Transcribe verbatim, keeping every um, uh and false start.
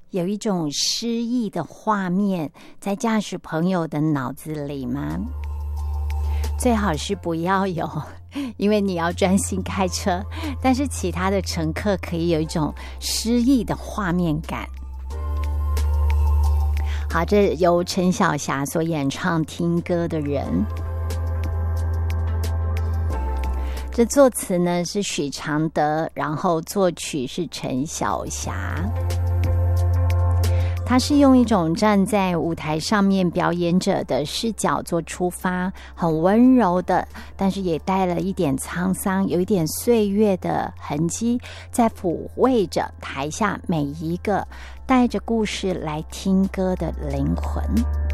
有一种诗意的画面在驾驶朋友的脑子里吗？最好是不要有，因为你要专心开车，但是其他的乘客可以有一种诗意的画面感。好，这由陈小霞所演唱《听歌的人》，这作词呢是许常德，然后作曲是陈小霞。他是用一种站在舞台上面表演者的视角做出发，很温柔的，但是也带了一点沧桑，有一点岁月的痕迹，在抚慰着台下每一个带着故事来听歌的灵魂。